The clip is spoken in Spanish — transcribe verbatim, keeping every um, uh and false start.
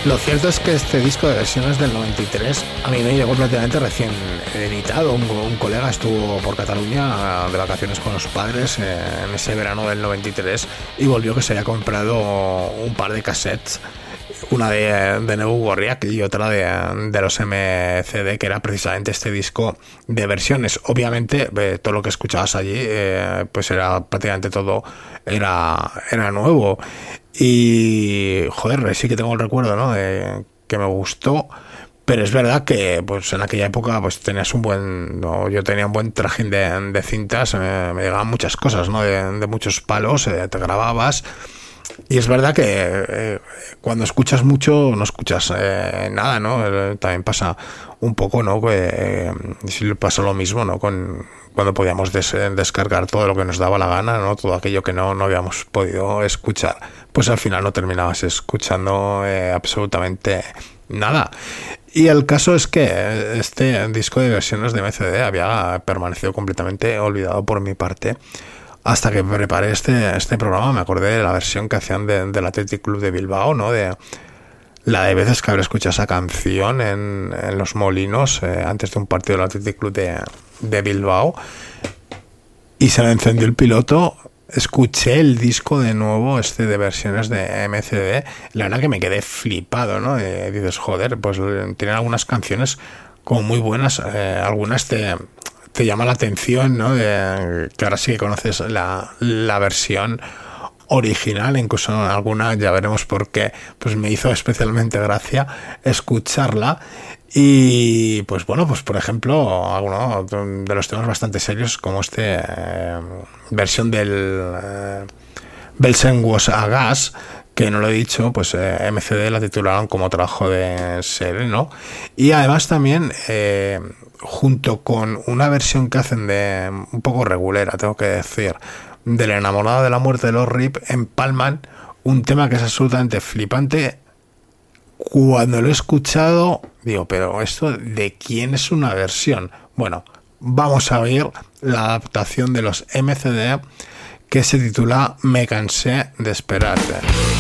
Lo cierto es que este disco de versiones del noventa y tres a mí me llegó prácticamente recién editado. Un, un colega estuvo por Cataluña de vacaciones con los padres eh, en ese verano del noventa y tres y volvió que se había comprado un par de cassettes, una de, de Negu Gorriak y otra de, de los M C D, que era precisamente este disco de versiones. Obviamente eh, todo lo que escuchabas allí eh, pues era prácticamente todo era, era nuevo. Y joder, sí que tengo el recuerdo, ¿no?, de que me gustó, pero es verdad que pues en aquella época pues tenías un buen, no, yo tenía un buen trajín de, de cintas, eh, me llegaban muchas cosas, ¿no?, de, de muchos palos, eh, te grababas. Y es verdad que eh, cuando escuchas mucho no escuchas eh, nada, ¿no? Eh, también pasa un poco, ¿no? Que eh, sí pasa lo mismo, ¿no? Con cuando podíamos des- descargar todo lo que nos daba la gana, ¿no? Todo aquello que no, no habíamos podido escuchar, pues al final no terminabas escuchando eh, absolutamente nada. Y el caso es que este disco de versiones de M C D había permanecido completamente olvidado por mi parte. Hasta que preparé este, este programa me acordé de la versión que hacían de, del Athletic Club de Bilbao, ¿no? De la de veces que habré escuchado esa canción en, en Los Molinos eh, antes de un partido del Athletic Club de, de Bilbao. Y se me encendió el piloto, escuché el disco de nuevo, este de versiones de M C D. La verdad que me quedé flipado, ¿no? Eh, dices, joder, pues tienen algunas canciones como muy buenas, eh, algunas te... te llama la atención, ¿no? De, que ahora sí que conoces la, la versión original, incluso alguna, ya veremos por qué, pues me hizo especialmente gracia escucharla. Y pues bueno, pues por ejemplo, alguno de los temas bastante serios, como este eh, versión del eh, Belsen was a Gas, que no lo he dicho, pues eh, M C D la titularon como trabajo de serie, ¿no? Y además también eh, junto con una versión que hacen de un poco regulera, tengo que decir, del Enamorado de la Muerte de los R I P, empalman un tema que es absolutamente flipante. Cuando lo he escuchado digo, pero esto ¿de quién es una versión? Bueno, vamos a oír la adaptación de los M C D que se titula Me cansé de esperarte.